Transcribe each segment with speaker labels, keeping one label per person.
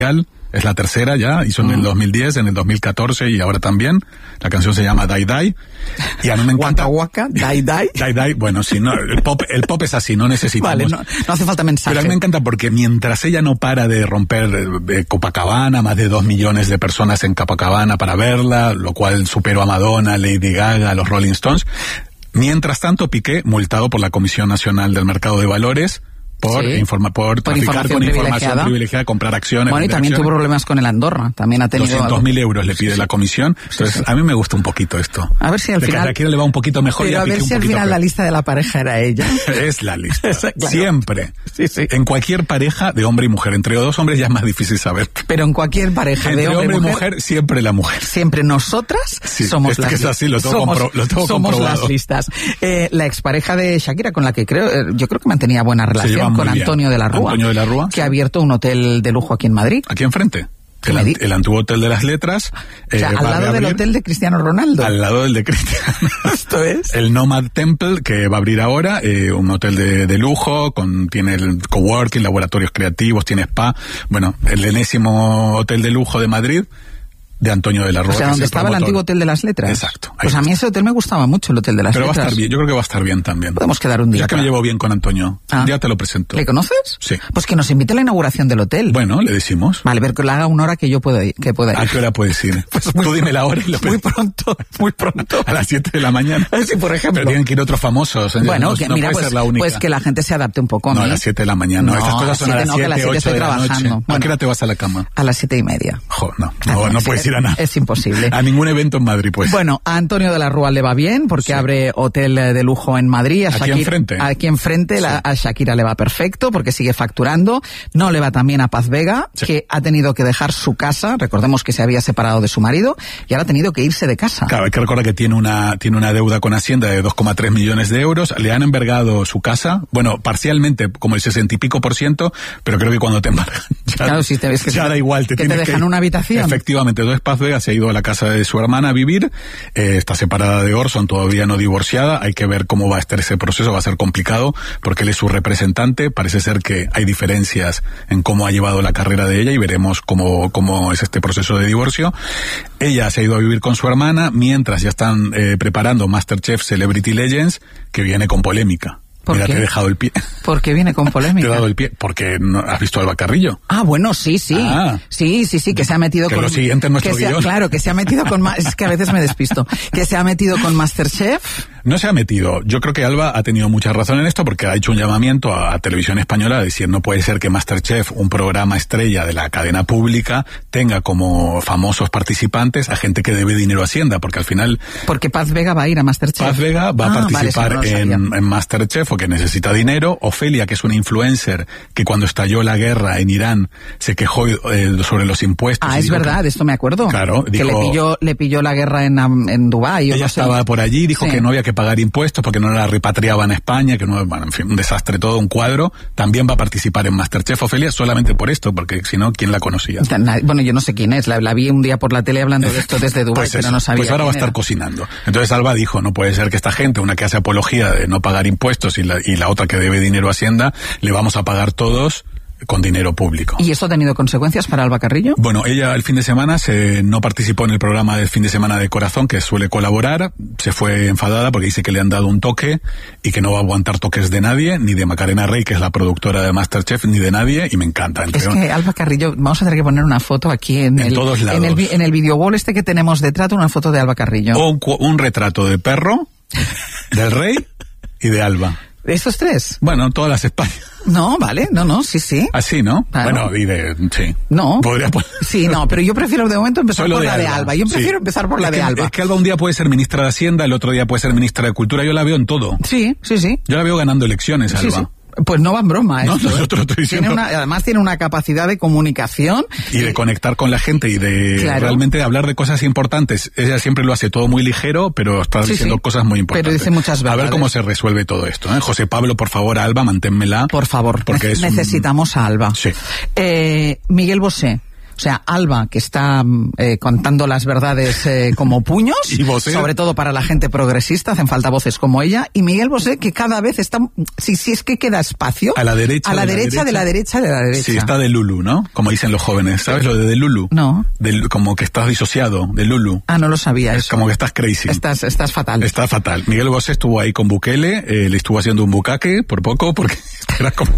Speaker 1: es la tercera ya, hizo en el 2010, en el 2014 y ahora también. La canción se llama Die Die. Y a mí me encanta.
Speaker 2: Waka Waka, Die Die.
Speaker 1: Die Die, bueno, sí, no, el pop es así, no necesitamos.
Speaker 2: Vale, no hace falta mensaje.
Speaker 1: Pero a mí me encanta porque mientras ella no para de romper Copacabana, más de 2 millones de personas en Copacabana para verla, lo cual superó a Madonna, Lady Gaga, a los Rolling Stones. Mientras tanto, Piqué, multado por la Comisión Nacional del Mercado de Valores, por traficar con información privilegiada, comprar acciones.
Speaker 2: Bueno, y también tuvo problemas con el Andorra. También ha tenido
Speaker 1: 200.000 euros le pide la comisión. Entonces, a mí me gusta un poquito esto.
Speaker 2: A ver si al final...
Speaker 1: A Shakira le va un poquito mejor.
Speaker 2: Pero
Speaker 1: y
Speaker 2: a ver si al final la lista de la pareja era ella.
Speaker 1: Es la lista. Claro. Siempre.
Speaker 2: Sí.
Speaker 1: En cualquier pareja de hombre y mujer. Entre dos hombres ya es más difícil saber.
Speaker 2: Pero en cualquier pareja
Speaker 1: entre
Speaker 2: de hombre y
Speaker 1: mujer, siempre la mujer.
Speaker 2: Siempre nosotras somos las listas.
Speaker 1: Es así, lo tengo comprobado.
Speaker 2: Somos las listas. La expareja de Shakira, con la que yo creo que mantenía buena relación, con Antonio de la Rúa, que ha abierto un hotel de lujo aquí en Madrid.
Speaker 1: Aquí enfrente. El antiguo Hotel de las Letras.
Speaker 2: O sea, al lado del hotel de Cristiano Ronaldo.
Speaker 1: Al lado del de Cristiano.
Speaker 2: Esto es.
Speaker 1: El Nomad Temple, que va a abrir ahora, un hotel de lujo, tiene el coworking, laboratorios creativos, tiene spa. Bueno, el enésimo hotel de lujo de Madrid, de Antonio de la Rúa.
Speaker 2: O sea, donde estaba el antiguo Hotel de las Letras.
Speaker 1: Exacto.
Speaker 2: Pues a mí ese hotel me gustaba mucho, el Hotel de las Letras.
Speaker 1: Pero va a estar bien, yo creo que va a estar bien también.
Speaker 2: Podemos quedar un día.
Speaker 1: Ya que me llevo bien con Antonio, un día te lo presento.
Speaker 2: ¿Le conoces?
Speaker 1: Sí.
Speaker 2: Pues que nos invite a la inauguración del hotel.
Speaker 1: Bueno, le decimos.
Speaker 2: Vale, ver que lo haga una hora que yo pueda ir.
Speaker 1: ¿A qué hora puedes ir?
Speaker 2: Pues
Speaker 1: tú dime la hora y lo
Speaker 2: muy pronto.
Speaker 1: A las 7 de la mañana.
Speaker 2: Sí, por ejemplo.
Speaker 1: Pero tienen que ir otros famosos.
Speaker 2: Bueno, que
Speaker 1: no
Speaker 2: mira,
Speaker 1: puede ser la única.
Speaker 2: Pues que la gente se adapte un poco.
Speaker 1: No, a las 7 de la mañana. No, estas cosas son a las 7, 8 de la noche.
Speaker 2: Bueno,
Speaker 1: ¿A qué hora te vas a la cama?
Speaker 2: A las 7:30.
Speaker 1: No puedes ir a nada.
Speaker 2: Es imposible.
Speaker 1: A ningún evento en Madrid, pues.
Speaker 2: Bueno, a Antonio de la Rúa le va bien porque abre hotel de lujo en Madrid. Aquí enfrente a Shakira le va perfecto porque sigue facturando. No le va tan bien a Paz Vega, que ha tenido que dejar su casa. Recordemos que se había separado de su marido y ahora ha tenido que irse de casa.
Speaker 1: Claro, hay que recordar que tiene una deuda con Hacienda de 2,3 millones de euros. Le han embargado su casa. Bueno, parcialmente, como el 60 y pico %, pero creo que cuando te embargan ya da igual.
Speaker 2: Te dejan una habitación.
Speaker 1: Efectivamente. Entonces Paz Vega se ha ido a la casa de su hermana a vivir, está separada de Orson, todavía no divorciada. Hay que ver cómo va a estar ese proceso, va a ser complicado porque él es su representante. Parece ser que hay diferencias en cómo ha llevado la carrera de ella y veremos cómo es este proceso de divorcio. Ella se ha ido a vivir con su hermana mientras ya están preparando MasterChef Celebrity Legends, que viene con polémica. Mira, te he dejado el pie.
Speaker 2: ¿Por qué viene con polémica?
Speaker 1: Te he dado el pie. Porque ¿has visto a Alba Carrillo?
Speaker 2: Ah, bueno, sí. Sí, que se ha metido
Speaker 1: que con... Que lo siguiente en nuestro guión.
Speaker 2: Claro, que se ha metido con... Es que a veces me despisto. Que se ha metido con MasterChef.
Speaker 1: No se ha metido. Yo creo que Alba ha tenido mucha razón en esto porque ha hecho un llamamiento a Televisión Española a decir no puede ser que MasterChef, un programa estrella de la cadena pública, tenga como famosos participantes a gente que debe dinero a Hacienda, porque al final...
Speaker 2: Porque Paz Vega va a ir a MasterChef.
Speaker 1: Paz Vega va a participar en MasterChef, o que necesita dinero. Ofelia, que es una influencer que cuando estalló la guerra en Irán se quejó sobre los impuestos.
Speaker 2: Ah, es verdad, esto me acuerdo.
Speaker 1: Claro.
Speaker 2: Que le pilló la guerra en Dubái.
Speaker 1: Ella estaba por allí, dijo que no había que pagar impuestos porque no la repatriaban a España, que no, bueno, en fin, un desastre todo, un cuadro. También va a participar en MasterChef Ofelia solamente por esto, porque si no, ¿quién la conocía?
Speaker 2: Bueno, yo no sé quién es, la vi un día por la tele hablando de esto desde Dubái, pero no sabía.
Speaker 1: Pues ahora va a estar cocinando. Entonces Alba dijo, no puede ser que esta gente, una que hace apología de no pagar impuestos y la otra que debe dinero a Hacienda, le vamos a pagar todos con dinero público.
Speaker 2: ¿Y esto ha tenido consecuencias para Alba Carrillo?
Speaker 1: Bueno, ella el fin de semana no participó en el programa del fin de semana de Corazón, que suele colaborar. Se fue enfadada porque dice que le han dado un toque y que no va a aguantar toques de nadie, ni de Macarena Rey, que es la productora de MasterChef, ni de nadie, y me encanta.
Speaker 2: Es que Alba Carrillo, vamos a tener que poner una foto aquí en
Speaker 1: todos lados.
Speaker 2: En el videowall este que tenemos detrás, una foto de Alba Carrillo.
Speaker 1: O un retrato de perro, del rey y de Alba.
Speaker 2: ¿Estos tres?
Speaker 1: Bueno, todas las Españas.
Speaker 2: No, vale, no, sí.
Speaker 1: Así, ¿no?
Speaker 2: Claro.
Speaker 1: Bueno, sí.
Speaker 2: No.
Speaker 1: Podría poner...
Speaker 2: Sí, no, pero yo prefiero de momento empezar por la de Alba. Yo prefiero empezar por la de Alba.
Speaker 1: Es que Alba un día puede ser ministra de Hacienda, el otro día puede ser ministra de Cultura. Yo la veo en todo.
Speaker 2: Sí.
Speaker 1: Yo la veo ganando elecciones, Alba.
Speaker 2: Sí. Pues no va en broma,
Speaker 1: no, yo te lo estoy diciendo.
Speaker 2: Además tiene una capacidad de comunicación.
Speaker 1: Y de conectar con la gente y de realmente de hablar de cosas importantes. Ella siempre lo hace todo muy ligero, pero está diciendo cosas muy importantes.
Speaker 2: Pero dice muchas verdades.
Speaker 1: A ver cómo se resuelve todo esto, ¿eh? José Pablo, por favor, a Alba, manténmela.
Speaker 2: Por favor,
Speaker 1: porque
Speaker 2: necesitamos a Alba.
Speaker 1: Sí.
Speaker 2: Miguel Bosé. O sea, Alba, que está contando las verdades como puños, sobre todo para la gente progresista, hacen falta voces como ella, y Miguel Bosé, que cada vez está, si es que queda espacio,
Speaker 1: a la derecha
Speaker 2: de la derecha.
Speaker 1: Sí, está de Lulu, ¿no? Como dicen los jóvenes, ¿sabes lo de Lulu?
Speaker 2: No.
Speaker 1: Como que estás disociado, de Lulu.
Speaker 2: Ah, no lo sabía eso.
Speaker 1: Como que estás crazy.
Speaker 2: Estás fatal.
Speaker 1: Está fatal. Miguel Bosé estuvo ahí con Bukele, le estuvo haciendo un bucaque por poco, porque era como...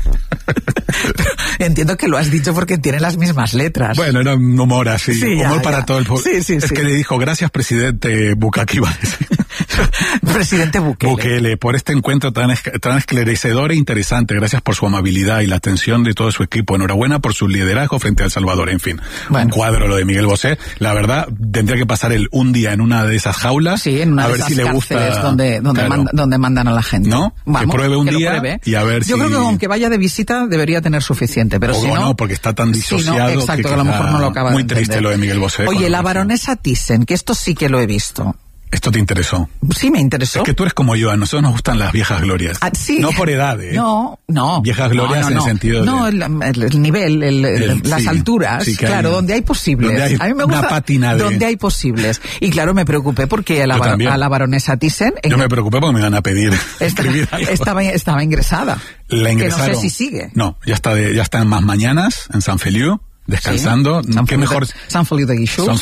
Speaker 2: Entiendo que lo has dicho porque tiene las mismas letras.
Speaker 1: Bueno, era un humor así,
Speaker 2: sí,
Speaker 1: humor para todo el pueblo.
Speaker 2: Sí.
Speaker 1: Es que le dijo, gracias presidente Bukake, iba a decir.
Speaker 2: Presidente
Speaker 1: Bukele, por este encuentro tan esclarecedor e interesante. Gracias por su amabilidad y la atención de todo su equipo. Enhorabuena por su liderazgo frente a El Salvador. En fin, un cuadro lo de Miguel Bosé. La verdad, tendría que pasar un día en una de esas jaulas.
Speaker 2: Sí, en una
Speaker 1: a
Speaker 2: de
Speaker 1: ver
Speaker 2: esas
Speaker 1: si le gusta.
Speaker 2: Donde mandan a la gente.
Speaker 1: ¿No?
Speaker 2: Vamos,
Speaker 1: que pruebe un día y a ver
Speaker 2: Yo creo que aunque vaya de visita debería tener suficiente, pero si no,
Speaker 1: porque está tan disociado.
Speaker 2: Si no, exacto, que a lo mejor no lo acaba de entender.
Speaker 1: Muy triste lo de Miguel Bosé.
Speaker 2: Oye, la baronesa Thyssen, que esto sí que lo he visto.
Speaker 1: ¿Esto te interesó?
Speaker 2: Sí, me interesó.
Speaker 1: Es que tú eres como yo, a nosotros nos gustan las viejas glorias.
Speaker 2: Sí.
Speaker 1: No por edad, ¿eh?
Speaker 2: No.
Speaker 1: Viejas glorias en el sentido de...
Speaker 2: No, el nivel, las alturas,
Speaker 1: sí,
Speaker 2: claro, donde hay posibles.
Speaker 1: Donde hay
Speaker 2: a mí me gusta
Speaker 1: una pátina
Speaker 2: donde hay posibles. Y claro, me preocupé porque a la baronesa Thyssen...
Speaker 1: Yo me preocupé porque me van a pedir escribir algo.
Speaker 2: Estaba ingresada.
Speaker 1: La ingresaron.
Speaker 2: Que no sé si sigue.
Speaker 1: No, ya está en Más Mañanas, en Sant Feliu. Descansando,
Speaker 2: sí.
Speaker 1: Qué mejor.
Speaker 2: Sant Feliu de Guíxols.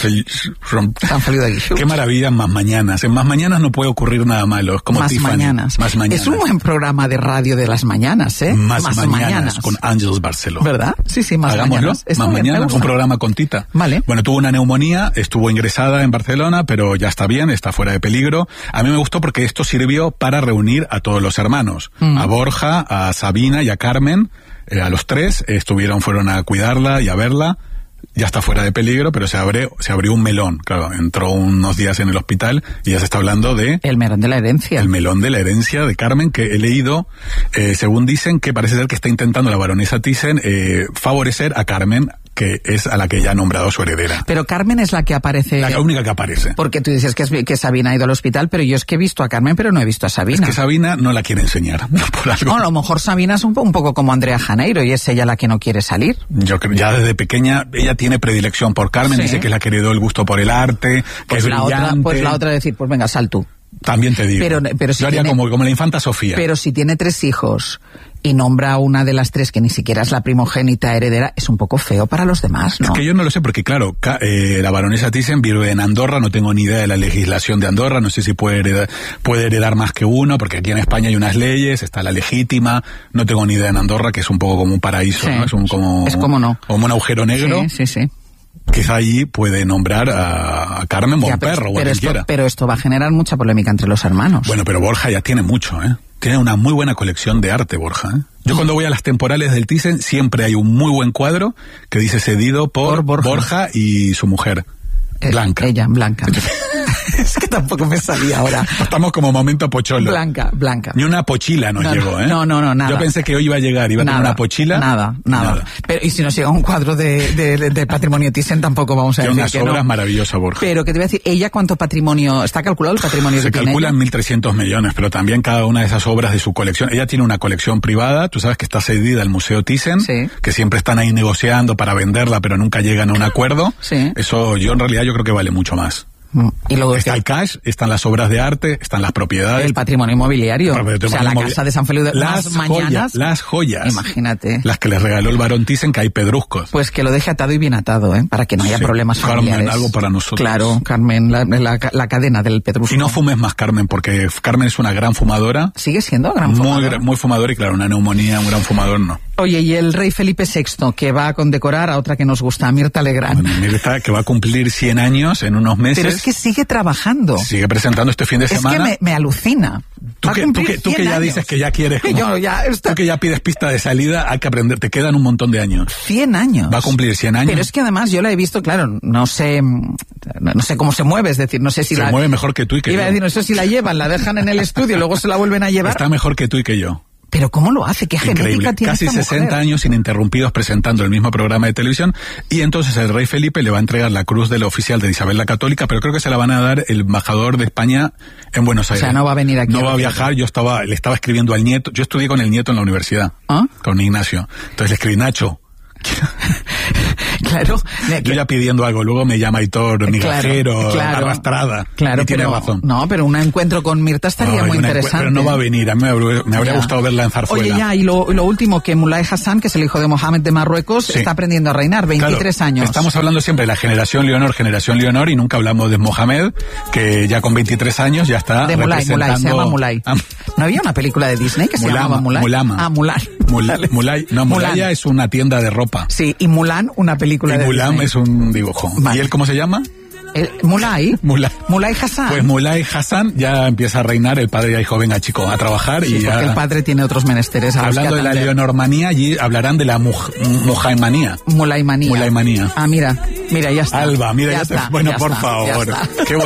Speaker 2: Sant Feliu de Guíxols.
Speaker 1: Qué maravilla en Más Mañanas. En Más Mañanas no puede ocurrir nada malo. Es como
Speaker 2: Más
Speaker 1: Tiffany.
Speaker 2: Mañanas.
Speaker 1: Más Mañanas.
Speaker 2: Es un buen programa de radio de las mañanas, ¿eh?
Speaker 1: Más mañanas con Ángeles Barceló.
Speaker 2: ¿Verdad? Sí, Más
Speaker 1: Hagámoslo.
Speaker 2: Mañanas.
Speaker 1: Más Mañanas, un programa con Tita.
Speaker 2: Vale.
Speaker 1: Bueno, tuvo una neumonía, estuvo ingresada en Barcelona, pero ya está bien, está fuera de peligro. A mí me gustó porque esto sirvió para reunir a todos los hermanos. A Borja, a Sabina y a Carmen. A los tres fueron a cuidarla y a verla. Ya está fuera de peligro, pero se abrió un melón. Claro, entró unos días en el hospital y ya se está hablando de...
Speaker 2: El melón de la herencia.
Speaker 1: El melón de la herencia de Carmen, que he leído, según dicen, que parece ser que está intentando la baronesa Thyssen favorecer a Carmen, que es a la que ya ha nombrado su heredera.
Speaker 2: Pero Carmen es la que aparece...
Speaker 1: La única que aparece.
Speaker 2: Porque tú dices que Sabina ha ido al hospital, pero yo es que he visto a Carmen, pero no he visto a Sabina.
Speaker 1: Es que Sabina no la quiere enseñar, por algo.
Speaker 2: No, a lo mejor Sabina es un poco como Andrea Janeiro y es ella la que no quiere salir.
Speaker 1: Yo creo, ya desde pequeña, ella tiene predilección por Carmen,
Speaker 2: sí.
Speaker 1: Dice que es la que heredó el gusto por el arte, que es brillante.
Speaker 2: La otra decir, pues venga, sal tú.
Speaker 1: También te digo.
Speaker 2: Pero si
Speaker 1: yo haría como la infanta Sofía.
Speaker 2: Pero si tiene 3 hijos y nombra a una de las 3 que ni siquiera es la primogénita heredera, es un poco feo para los demás, ¿no?
Speaker 1: Es que yo no lo sé, porque claro, la baronesa Thyssen vive en Andorra, no tengo ni idea de la legislación de Andorra, no sé si puede heredar más que uno, porque aquí en España hay unas leyes, está la legítima, no tengo ni idea en Andorra, que es un poco como un paraíso,
Speaker 2: sí,
Speaker 1: ¿no?
Speaker 2: Es como no.
Speaker 1: Como un agujero negro.
Speaker 2: Sí.
Speaker 1: Quizá allí puede nombrar a Carmen o a un perro o a quien quiera.
Speaker 2: Pero esto va a generar mucha polémica entre los hermanos.
Speaker 1: Bueno, pero Borja ya tiene mucho, ¿eh? Tiene una muy buena colección de arte, Borja, ¿eh? Yo cuando voy a las temporales del Thyssen siempre hay un muy buen cuadro que dice cedido por Borja y su mujer, Blanca.
Speaker 2: Ella, Blanca. Es que tampoco me salía ahora.
Speaker 1: Estamos como momento pocholo.
Speaker 2: Blanca.
Speaker 1: Ni una pochila nos llegó, ¿eh?
Speaker 2: No, nada.
Speaker 1: Yo pensé que hoy iba a llegar, iba a tener una pochila.
Speaker 2: Nada. Pero, y si nos llega un cuadro de patrimonio Thyssen, tampoco vamos a decir
Speaker 1: unas obras maravillosas, Borja.
Speaker 2: Pero que te voy a decir, ella cuánto patrimonio, ¿está calculado el patrimonio que tiene?
Speaker 1: Se calcula en 1.300 millones, pero también cada una de esas obras de su colección. Ella tiene una colección privada, tú sabes que está cedida al Museo Thyssen,
Speaker 2: sí.
Speaker 1: Que siempre están ahí negociando para venderla, pero nunca llegan a un acuerdo.
Speaker 2: Sí.
Speaker 1: Eso yo creo que vale mucho más.
Speaker 2: Y luego
Speaker 1: está el cash, están las obras de arte, están las propiedades.
Speaker 2: El patrimonio inmobiliario. O sea, la casa de San Feliu de Mañanas.
Speaker 1: Las joyas.
Speaker 2: Imagínate.
Speaker 1: Las que les regaló el barón Thyssen, que hay pedruscos.
Speaker 2: Pues que lo deje atado y bien atado, ¿eh? Para que no haya problemas familiares.
Speaker 1: Carmen, algo para nosotros.
Speaker 2: Claro, Carmen, la cadena del pedrusco.
Speaker 1: Y no fumes más, Carmen, porque Carmen es una gran fumadora.
Speaker 2: ¿Sigue siendo gran fumadora?
Speaker 1: Muy fumadora y claro, una neumonía, un gran fumador no.
Speaker 2: Oye, y el rey Felipe VI, que va a condecorar a otra que nos gusta, a Mirtha Legrand.
Speaker 1: Bueno, Mirtha, que va a cumplir 100 años en unos meses.
Speaker 2: Pero es que sigue trabajando.
Speaker 1: Sigue presentando este fin de semana.
Speaker 2: Es que me alucina.
Speaker 1: Tú que ya dices que ya quieres. Tú que ya pides pista de salida, hay que aprender. Te quedan un montón de años.
Speaker 2: 100 años.
Speaker 1: Va a cumplir 100 años.
Speaker 2: Pero es que además yo la he visto, claro, no sé cómo se mueve, es decir, no sé si
Speaker 1: se mueve mejor que tú y que yo.
Speaker 2: Iba a decir, no sé si la llevan, la dejan en el estudio, luego se la vuelven a llevar.
Speaker 1: Está mejor que tú y que yo.
Speaker 2: Pero ¿cómo lo hace? ¿Qué genética tiene
Speaker 1: Casi
Speaker 2: esta
Speaker 1: 60
Speaker 2: mujer?
Speaker 1: años ininterrumpidos presentando el mismo programa de televisión y entonces el rey Felipe le va a entregar la cruz del oficial de Isabel la Católica, pero creo que se la van a dar el embajador de España en Buenos Aires.
Speaker 2: O sea, no va a venir aquí.
Speaker 1: No va a viajar, le estaba escribiendo al nieto, yo estudié con el nieto en la universidad, con Ignacio. Entonces le escribí, Nacho.
Speaker 2: Claro.
Speaker 1: Yo ya pidiendo algo, luego me llama Aitor, migajero, arrastrada.
Speaker 2: Claro,
Speaker 1: y tiene razón.
Speaker 2: No, pero un encuentro con Mirta estaría muy interesante.
Speaker 1: Pero no va a venir, a mí me habría gustado verla en Zarzuela.
Speaker 2: Oye, ya, y lo último, que Mulay Hassan, que es el hijo de Mohammed de Marruecos, está aprendiendo a reinar, 23 años.
Speaker 1: Estamos hablando siempre de la generación Leonor, y nunca hablamos de Mohamed, que ya con 23 años ya está
Speaker 2: de Mulay, se llama Mulay. ¿No había una película de Disney que se llamaba Mulay?
Speaker 1: Mulan. Mulay es una tienda de ropa.
Speaker 2: Sí, y Mulan, una película de
Speaker 1: Mulan
Speaker 2: Disney.
Speaker 1: es un dibujo. Vale. ¿Y él cómo se llama?
Speaker 2: Mulay Hassan.
Speaker 1: Pues Mulay Hassan ya empieza a reinar, el padre ya dijo, venga chico, a trabajar.
Speaker 2: Sí,
Speaker 1: y ya...
Speaker 2: porque el padre tiene otros menesteres.
Speaker 1: Hablando de la Leonormanía, allí hablarán de la Mulaymanía.
Speaker 2: Mulaymanía.
Speaker 1: Mulaymanía.
Speaker 2: Ah, mira, ya está.
Speaker 1: Alba, mira, ya está. Bueno, por favor.